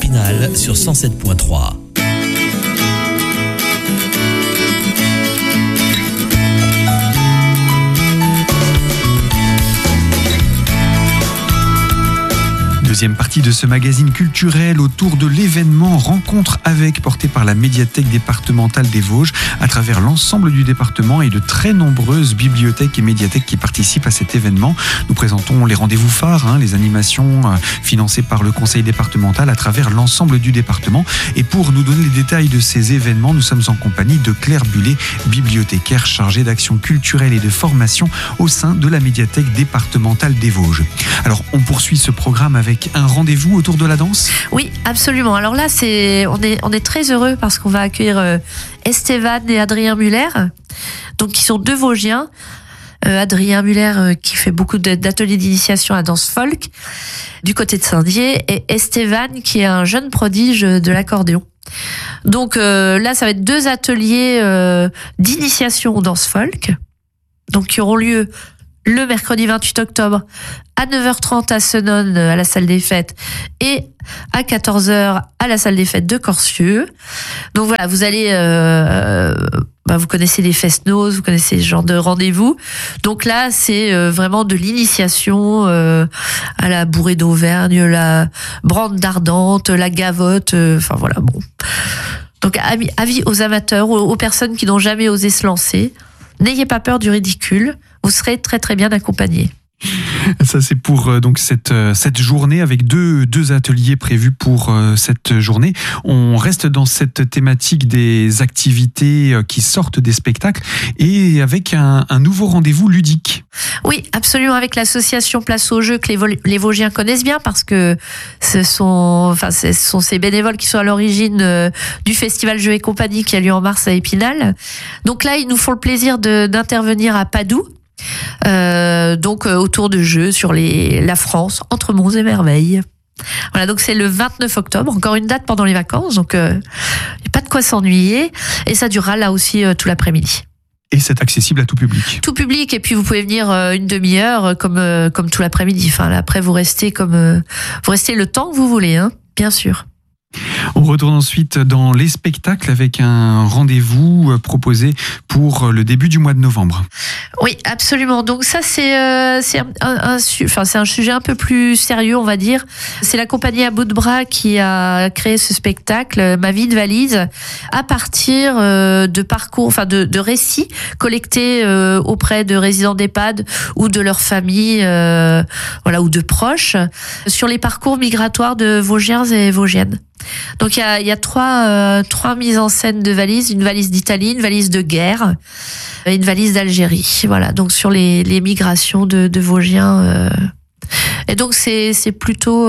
Épinal sur 107.3. Deuxième partie de ce magazine culturel autour de l'événement Rencontre avec, porté par la médiathèque départementale des Vosges à travers l'ensemble du département et de très nombreuses bibliothèques et médiathèques qui participent à cet événement. Nous présentons les rendez-vous phares, les animations financées par le conseil départemental à travers l'ensemble du département. Et pour nous donner les détails de ces événements, nous sommes en compagnie de Claire Bullet, bibliothécaire chargée d'action culturelle et de formation au sein de la médiathèque départementale des Vosges. Alors, on poursuit ce programme avec un rendez-vous autour de la danse ? Oui, absolument. Alors là, on est très heureux parce qu'on va accueillir Estevan et Adrien Muller, donc qui sont deux Vosgiens. Adrien Muller qui fait beaucoup d'ateliers d'initiation à danse folk du côté de Saint-Dié, et Estevan qui est un jeune prodige de l'accordéon. Donc là, ça va être deux ateliers d'initiation aux danse folk, donc qui auront lieu le mercredi 28 octobre à 9h30 à Senones à la salle des fêtes et à 14h à la salle des fêtes de Corcieux. Donc voilà, vous allez vous connaissez les fest-noz, vous connaissez ce genre de rendez-vous. Donc là, c'est vraiment de l'initiation à la bourrée d'Auvergne, la brande d'Ardente, la gavotte, enfin voilà, bon. Donc avis aux amateurs, aux personnes qui n'ont jamais osé se lancer. N'ayez pas peur du ridicule, vous serez très très bien accompagnés. Ça, c'est pour donc cette journée avec deux ateliers prévus pour cette journée. On reste dans cette thématique des activités qui sortent des spectacles et avec un nouveau rendez-vous ludique. Oui, absolument, avec l'association Place aux Jeux que les Vosgiens connaissent bien parce que ce sont ces bénévoles qui sont à l'origine du festival Jeux et compagnie qui a lieu en mars à Épinal. Donc là, ils nous font le plaisir d'intervenir à Padoue. Donc autour de jeux sur la France, entre monts et merveilles. Voilà, donc c'est le 29 octobre, encore une date pendant les vacances, donc il n'y a pas de quoi s'ennuyer, et ça durera là aussi tout l'après-midi. Et c'est accessible à tout public. Tout public, et puis vous pouvez venir une demi-heure comme tout l'après-midi. Enfin, là, après vous restez le temps que vous voulez, bien sûr. On retourne ensuite dans les spectacles avec un rendez-vous proposé pour le début du mois de novembre. Oui, absolument. Donc ça, c'est un sujet un peu plus sérieux, on va dire. C'est la compagnie à bout de bras qui a créé ce spectacle, Ma vie de valise, à partir de parcours, de récits collectés auprès de résidents d'EHPAD ou de leur famille, ou de proches, sur les parcours migratoires de Vosgiens et Vosgiennes. Donc il y a trois mises en scène de valises, une valise d'Italie, une valise de guerre et une valise d'Algérie. Voilà, donc sur les migrations de Vosgiens. Et donc c'est plutôt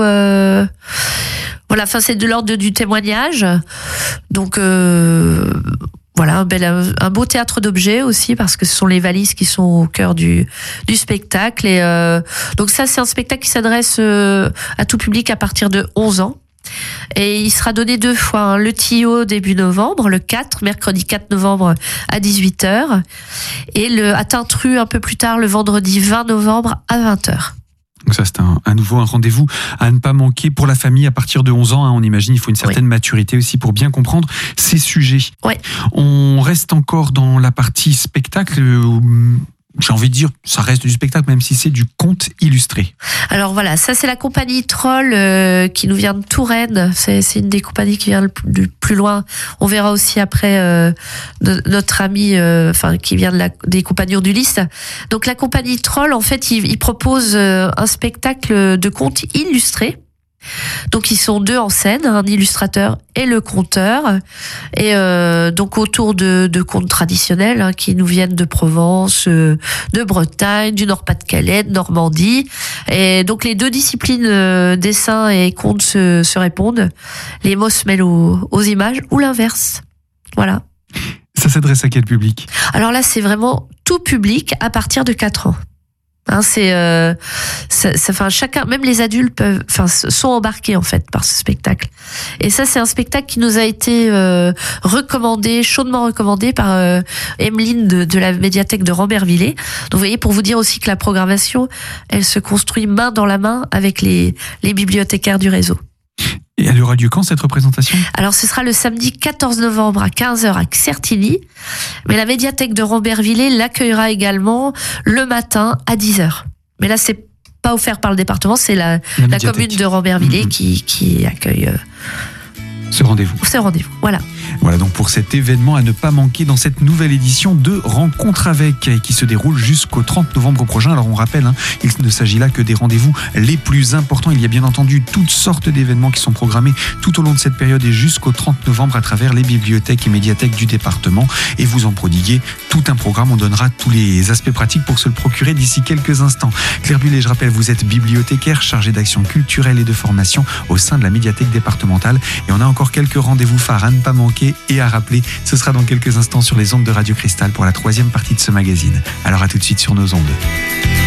c'est de l'ordre du témoignage. Donc un beau théâtre d'objets aussi, parce que ce sont les valises qui sont au cœur du spectacle. Et donc ça, c'est un spectacle qui s'adresse à tout public à partir de 11 ans. Et il sera donné 2 fois, le Tillot début novembre, mercredi 4 novembre à 18h, et à Tintru un peu plus tard, le vendredi 20 novembre à 20h. Donc ça, c'est à nouveau un rendez-vous à ne pas manquer pour la famille à partir de 11 ans. On imagine il faut une certaine maturité aussi pour bien comprendre ces sujets. Ouais. On reste encore dans la partie spectacle. J'ai envie de dire, ça reste du spectacle, même si c'est du conte illustré. Alors voilà, ça c'est la compagnie Troll qui nous vient de Touraine. C'est une des compagnies qui vient le plus loin. On verra aussi après notre ami, qui vient des compagnons d'Ulysse. Donc la compagnie Troll, en fait, il propose un spectacle de conte illustré. Donc ils sont 2 en scène, un illustrateur et le conteur, et donc autour de contes traditionnels qui nous viennent de Provence, de Bretagne, du Nord-Pas-de-Calais, de Normandie. Et donc les 2 disciplines, dessin et conte, se répondent. Les mots se mêlent aux images ou l'inverse. Voilà. Ça s'adresse à quel public ? Alors là, c'est vraiment tout public à partir de 4 ans. Chacun, même les adultes sont embarqués en fait par ce spectacle. Et ça, c'est un spectacle qui nous a été chaudement recommandé par Emeline de la médiathèque de Rambervillers. Donc vous voyez, pour vous dire aussi que la programmation, elle se construit main dans la main avec les bibliothécaires du réseau. Et elle aura lieu quand, cette représentation ? Alors, ce sera le samedi 14 novembre à 15h à Certigny. Mais la médiathèque de Rambervillers l'accueillera également le matin à 10h. Mais là, c'est pas offert par le département, c'est la commune de Rambervillers qui accueille ce rendez-vous. Voilà. Voilà donc pour cet événement à ne pas manquer dans cette nouvelle édition de Rencontre avec, qui se déroule jusqu'au 30 novembre prochain. Alors on rappelle, il ne s'agit là que des rendez-vous les plus importants. Il y a bien entendu toutes sortes d'événements qui sont programmés tout au long de cette période et jusqu'au 30 novembre à travers les bibliothèques et médiathèques du département. Et vous en prodiguez tout un programme. On donnera tous les aspects pratiques pour se le procurer d'ici quelques instants. Claire Bullet, je rappelle, vous êtes bibliothécaire, chargée d'action culturelle et de formation au sein de la médiathèque départementale. Et on a encore quelques rendez-vous phares à ne pas manquer et à rappeler. Ce sera dans quelques instants sur les ondes de Radio Cristal pour la 3e partie de ce magazine. Alors à tout de suite sur nos ondes.